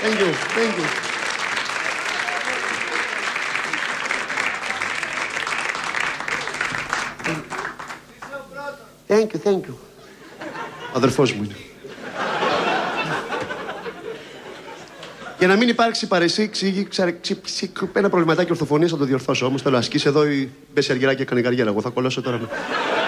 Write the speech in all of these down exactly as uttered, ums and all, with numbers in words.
Thank you. Thank you. Thank you, thank you. Αδερφός μου είναι. Για να μην υπάρξει παρεσύξη, ένα προβληματάκι ορθοφωνίας θα το διορθώσω. Όμως θέλω ασκήσει εδώ η Μπέση Αργυράκη έκανε καριέρα. Εγώ θα κολλώσω τώρα με...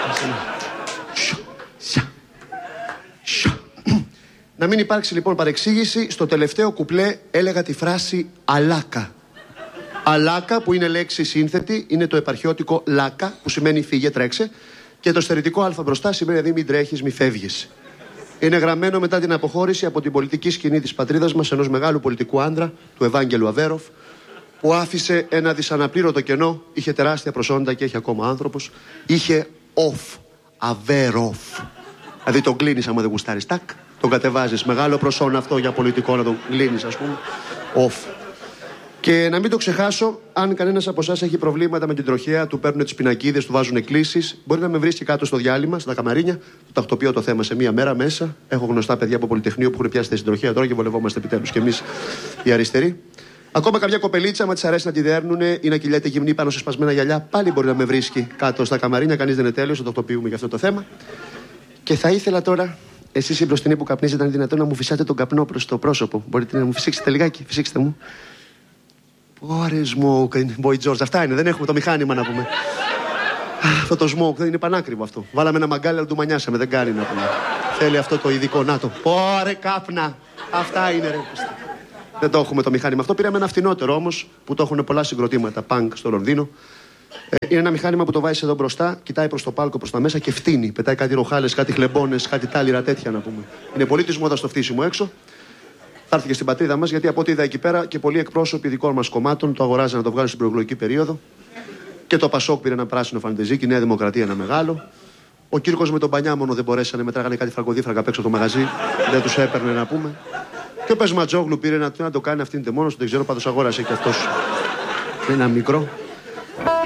Να μην υπάρξει λοιπόν παρεξήγηση, στο τελευταίο κουπλέ έλεγα τη φράση αλάκα. Αλάκα που είναι λέξη σύνθετη, είναι το επαρχιώτικο λάκα που σημαίνει φύγε, τρέξε, και το στερητικό α μπροστά σημαίνει δηλαδή μην τρέχεις, μην φεύγεις. Είναι γραμμένο μετά την αποχώρηση από την πολιτική σκηνή της πατρίδας μας ενός μεγάλου πολιτικού άντρα, του Ευάγγελου Αβέροφ, που άφησε ένα δυσαναπλήρωτο κενό, είχε τεράστια προσόντα και έχει ακόμα άνθρωπος, είχε off, Αβέροφ. Δηλαδή τον κλείνεις άμα δεν γουστάρεις, τάκ, τον κατεβάζεις. Μεγάλο προσόν αυτό για πολιτικό να τον κλείνεις, ας πούμε, off. Και να μην το ξεχάσω, αν κανένας από εσάς έχει προβλήματα με την τροχέα, του παίρνουν τις πινακίδες, του βάζουν εκκλήσεις, μπορεί να με βρίσκει κάτω στο διάλειμμα, στα καμαρίνια, του τακτοποιώ το θέμα σε μία μέρα μέσα. Έχω γνωστά παιδιά από Πολυτεχνείο που έχουν πιάσει στην τροχέα τώρα και βολευόμαστε επιτέλους κι εμείς οι αριστεροί. Ακόμα καμιά κοπελίτσα, άμα της αρέσει να τη δέρνουν ή να κυλιέται γυμνή πάνω σε σπασμένα γυαλιά, πάλι μπορεί να με βρίσκει κάτω στα καμαρίνια. Κανείς δεν είναι τέλειος, το τακτοποιούμε για αυτό το θέμα. Και θα ήθελα τώρα, εσείς οι μπροστινοί που καπνίζετε, αν είναι δυνατόν να μου φυσάτε τον καπνό προς το πρόσωπο. Μπορείτε να μου φυσήξετε λιγάκι, φυσήξτε μου. Ωρε smoke, boy George, αυτά είναι, δεν έχουμε το μηχάνημα να πούμε. Αυτό το smoke δεν είναι πανάκριβο αυτό. Βάλαμε ένα μαγκάλι, αλλά του μανιάσαμε, δεν κάνει να πούμε. Θέλει αυτό το ειδικό, να το. Ωρε κάπνα, αυτά είναι ρε. Δεν το έχουμε το μηχάνημα αυτό. Πήραμε ένα φτηνότερο όμως που το έχουν πολλά συγκροτήματα punk στο Λονδίνο. Ε, είναι ένα μηχάνημα που το βάζεις εδώ μπροστά, κοιτάει προς το πάλκο, προς τα μέσα και φτύνει. Πετάει κάτι ροχάλες, κάτι χλεμπώνες, κάτι τάλιρα τέτοια να πούμε. Είναι πολύ της μόδας το φτύσιμο έξω. Θα έρθει και στην πατρίδα μας, γιατί από ό,τι είδα εκεί πέρα και πολλοί εκπρόσωποι δικών μας κομμάτων το αγοράζαν να το βγάλουν στην προεκλογική περίοδο. Και το Πασόκ πήρε ένα πράσινο φαντεζίκι, η Νέα Δημοκρατία ένα μεγάλο. Ο Κύρκος με τον Πανιάμονο δεν μπορέσανε, μετράγανε κάτι φραγκοδίφραγκα απ' έξω το μαγαζί. Δεν τους έπαιρνε να πούμε. Και ο Πεσματζόγλου πήρε να, να το κάνει αυτήν την μόνος του, δεν ξέρω, πάντως αγόρασε και αυτός ένα μικρό.